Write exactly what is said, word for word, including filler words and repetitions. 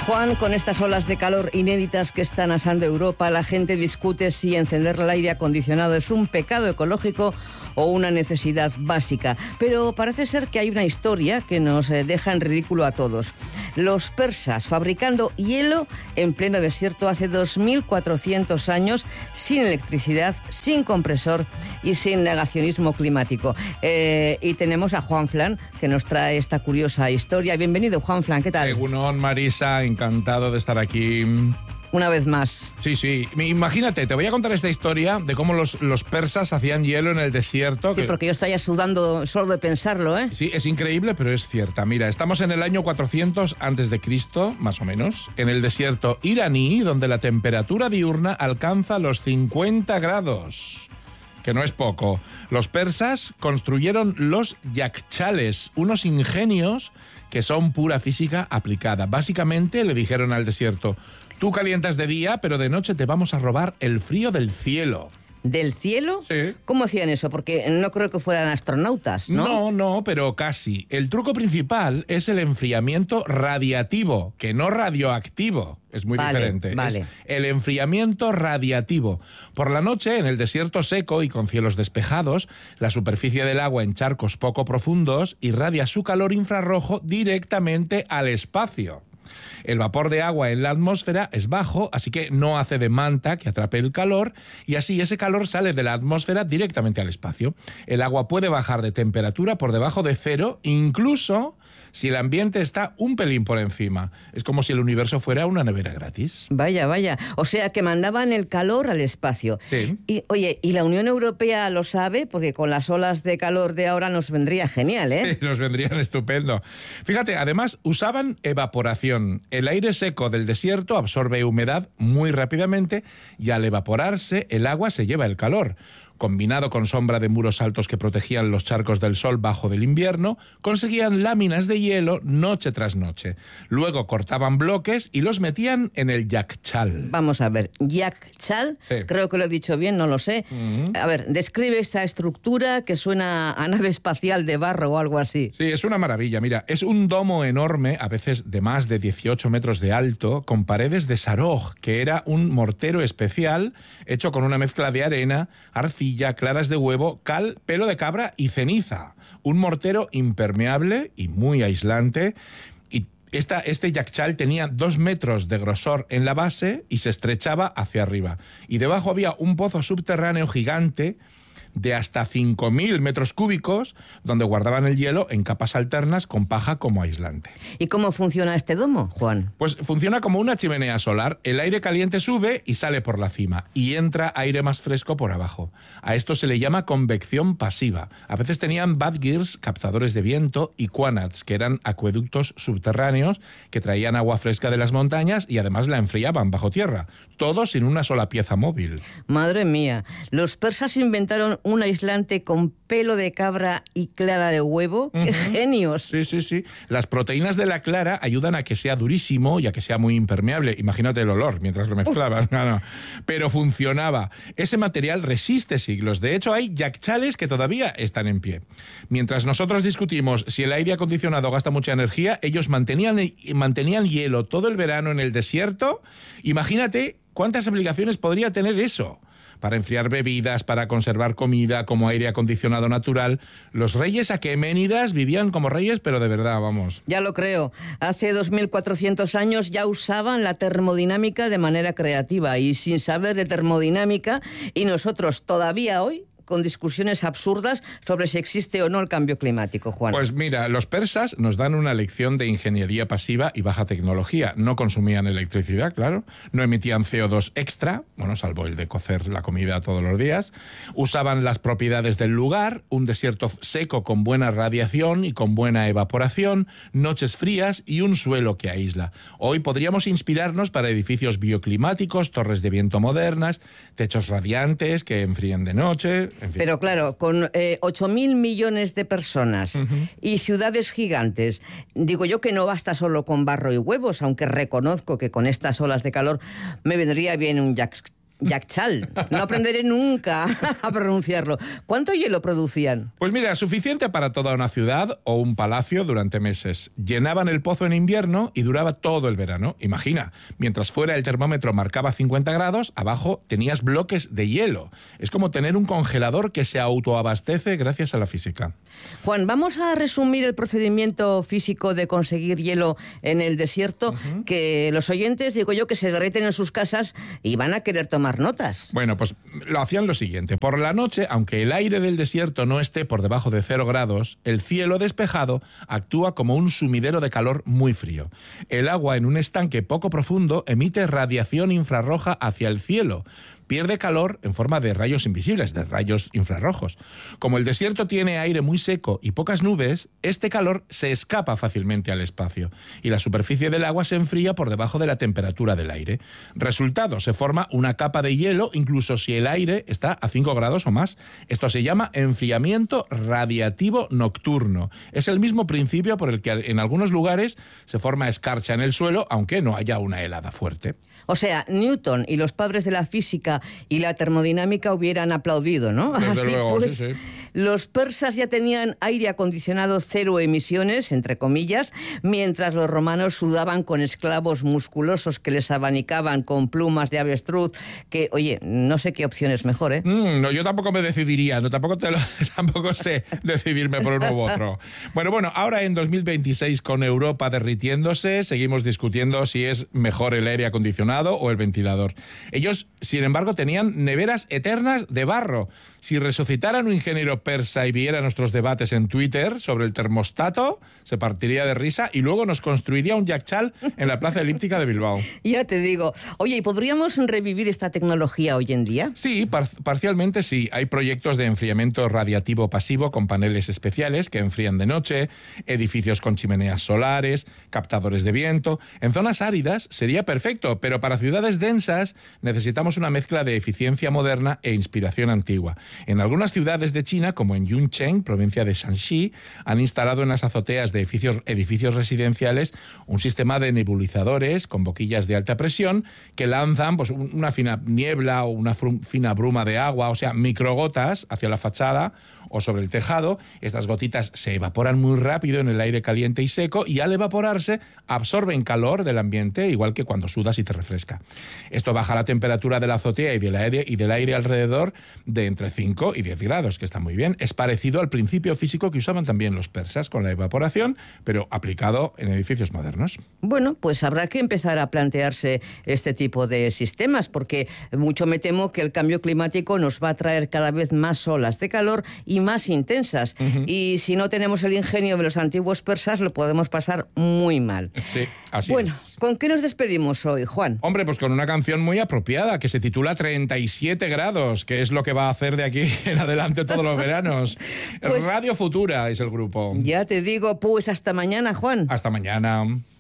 Juan, con estas olas de calor inéditas que están asando Europa, la gente discute si encender el aire acondicionado es un pecado ecológico o una necesidad básica. Pero parece ser que hay una historia que nos deja en ridículo a todos. Los persas fabricando hielo en pleno desierto hace dos mil cuatrocientos años, sin electricidad, sin compresor y sin negacionismo climático. Eh, y tenemos a Juan Flan, que nos trae esta curiosa historia. Bienvenido, Juan Flan, ¿qué tal? Egunon, Marisa, encantado de estar aquí. Una vez más. Sí, sí. Imagínate, te voy a contar esta historia de cómo los, los persas hacían hielo en el desierto. Sí, que... porque yo estoy ya sudando solo de pensarlo, ¿eh? Sí, es increíble, pero es cierta. Mira, estamos en el año cuatrocientos antes de Cristo, más o menos, en el desierto iraní, donde la temperatura diurna alcanza los cincuenta grados. Que no es poco. Los persas construyeron los yakchales, unos ingenios que son pura física aplicada. Básicamente le dijeron al desierto: tú calientas de día, pero de noche te vamos a robar el frío del cielo. ¿Del cielo? Sí. ¿Cómo hacían eso? Porque no creo que fueran astronautas, ¿no? No, no, pero casi. El truco principal es el enfriamiento radiativo, que no radioactivo. Es muy vale, diferente. Vale. Es el enfriamiento radiativo. Por la noche, en el desierto seco y con cielos despejados, la superficie del agua en charcos poco profundos irradia su calor infrarrojo directamente al espacio. El vapor de agua en la atmósfera es bajo, así que no hace de manta que atrape el calor, y así ese calor sale de la atmósfera directamente al espacio. El agua puede bajar de temperatura por debajo de cero, incluso si el ambiente está un pelín por encima. Es como si el universo fuera una nevera gratis. Vaya, vaya. O sea, que mandaban el calor al espacio. Sí. Y, oye, ¿y la Unión Europea lo sabe? Porque con las olas de calor de ahora nos vendría genial, ¿eh? Sí, nos vendrían estupendo. Fíjate, además usaban evaporación. El aire seco del desierto absorbe humedad muy rápidamente y al evaporarse el agua se lleva el calor. Combinado con sombra de muros altos que protegían los charcos del sol bajo del invierno, conseguían láminas de hielo noche tras noche. Luego cortaban bloques y los metían en el yakchal. Vamos a ver, yakchal, sí. Creo que lo he dicho bien, no lo sé. Uh-huh. A ver, describe esta estructura que suena a nave espacial de barro o algo así. Sí, es una maravilla. Mira, es un domo enorme, a veces de más de dieciocho metros de alto, con paredes de saroj, que era un mortero especial hecho con una mezcla de arena, arcilla, claras de huevo, cal, pelo de cabra y ceniza. Un mortero impermeable y muy aislante. Y esta, este yakchal tenía dos metros de grosor en la base y se estrechaba hacia arriba. Y debajo había un pozo subterráneo gigante de hasta cinco mil metros cúbicos, donde guardaban el hielo en capas alternas con paja como aislante. ¿Y cómo funciona este domo, Juan? Pues funciona como una chimenea solar. El aire caliente sube y sale por la cima, y entra aire más fresco por abajo. A esto se le llama convección pasiva. A veces tenían badgirs, captadores de viento, y quanats, que eran acueductos subterráneos que traían agua fresca de las montañas y además la enfriaban bajo tierra. Todo sin una sola pieza móvil. Madre mía, los persas inventaron un aislante con pelo de cabra y clara de huevo. ¡Qué uh-huh. genios! Sí, sí, sí. Las proteínas de la clara ayudan a que sea durísimo y a que sea muy impermeable. Imagínate el olor mientras lo mezclaban. No, no. Pero funcionaba. Ese material resiste siglos. De hecho, hay yakchales que todavía están en pie. Mientras nosotros discutimos si el aire acondicionado gasta mucha energía, ellos mantenían, mantenían hielo todo el verano en el desierto. Imagínate cuántas aplicaciones podría tener eso. Para enfriar bebidas, para conservar comida, como aire acondicionado natural. Los reyes aqueménidas vivían como reyes, pero de verdad, vamos. Ya lo creo. Hace dos mil cuatrocientos años ya usaban la termodinámica de manera creativa y sin saber de termodinámica, y nosotros todavía hoy con discusiones absurdas sobre si existe o no el cambio climático, Juan. Pues mira, los persas nos dan una lección de ingeniería pasiva y baja tecnología. No consumían electricidad, claro. No emitían C O dos extra, bueno, salvo el de cocer la comida todos los días. Usaban las propiedades del lugar, un desierto seco con buena radiación y con buena evaporación, noches frías y un suelo que aísla. Hoy podríamos inspirarnos para edificios bioclimáticos, torres de viento modernas, techos radiantes que enfríen de noche. En fin. Pero claro, con eh, ocho mil millones de personas uh-huh. y ciudades gigantes, digo yo que no basta solo con barro y huevos, aunque reconozco que con estas olas de calor me vendría bien un yak Yakchal. No aprenderé nunca a pronunciarlo. ¿Cuánto hielo producían? Pues mira, suficiente para toda una ciudad o un palacio durante meses. Llenaban el pozo en invierno y duraba todo el verano. Imagina, mientras fuera el termómetro marcaba cincuenta grados, abajo tenías bloques de hielo. Es como tener un congelador que se autoabastece gracias a la física. Juan, vamos a resumir el procedimiento físico de conseguir hielo en el desierto, uh-huh. que los oyentes, digo yo, que se derriten en sus casas y van a querer tomar notas. Bueno, pues lo hacían lo siguiente. Por la noche, aunque el aire del desierto no esté por debajo de cero grados, el cielo despejado actúa como un sumidero de calor muy frío. El agua en un estanque poco profundo emite radiación infrarroja hacia el cielo. Pierde calor en forma de rayos invisibles, de rayos infrarrojos. Como el desierto tiene aire muy seco y pocas nubes, este calor se escapa fácilmente al espacio y la superficie del agua se enfría por debajo de la temperatura del aire. Resultado, se forma una capa de hielo incluso si el aire está a cinco grados o más. Esto se llama enfriamiento radiativo nocturno. Es el mismo principio por el que en algunos lugares se forma escarcha en el suelo, aunque no haya una helada fuerte. O sea, Newton y los padres de la física y la termodinámica hubieran aplaudido, ¿no? Desde Así luego, pues, sí, sí. Los persas ya tenían aire acondicionado cero emisiones, entre comillas, mientras los romanos sudaban con esclavos musculosos que les abanicaban con plumas de avestruz, que, oye, no sé qué opción es mejor, ¿eh? Mm, no, yo tampoco me decidiría, no, tampoco, te lo, tampoco sé decidirme por uno u otro. Bueno, bueno, ahora en dos mil veintiséis, con Europa derritiéndose, seguimos discutiendo si es mejor el aire acondicionado o el ventilador. Ellos, sin embargo, tenían neveras eternas de barro. Si resucitaran un ingeniero persa y viera nuestros debates en Twitter sobre el termostato, se partiría de risa y luego nos construiría un Yakchal en la plaza elíptica de Bilbao. Ya te digo. Oye, ¿y podríamos revivir esta tecnología hoy en día? Sí, par- parcialmente sí. Hay proyectos de enfriamiento radiativo pasivo con paneles especiales que enfrían de noche, edificios con chimeneas solares, captadores de viento. En zonas áridas sería perfecto, pero para ciudades densas necesitamos una mezcla de eficiencia moderna e inspiración antigua. En algunas ciudades de China, como en Yuncheng, provincia de Shanxi, han instalado en las azoteas de edificios, edificios residenciales un sistema de nebulizadores con boquillas de alta presión que lanzan pues, una fina niebla o una frum, fina bruma de agua, o sea, microgotas hacia la fachada o sobre el tejado. Estas gotitas se evaporan muy rápido en el aire caliente y seco y al evaporarse absorben calor del ambiente, igual que cuando sudas y te refresca. Esto baja la temperatura de la azotea y del aire, y del aire alrededor de entre cinco y diez grados, que está muy bien. Es parecido al principio físico que usaban también los persas con la evaporación, pero aplicado en edificios modernos. Bueno, pues habrá que empezar a plantearse este tipo de sistemas, porque mucho me temo que el cambio climático nos va a traer cada vez más olas de calor y más intensas. Uh-huh. Y si no tenemos el ingenio de los antiguos persas, lo podemos pasar muy mal. Sí, así bueno, es. ¿con qué nos despedimos hoy, Juan? Hombre, pues con una canción muy apropiada que se titula treinta y siete grados, que es lo que va a hacer de aquí en adelante todos los veranos. Pues, Radio Futura es el grupo. Ya te digo, pues hasta mañana, Juan. Hasta mañana.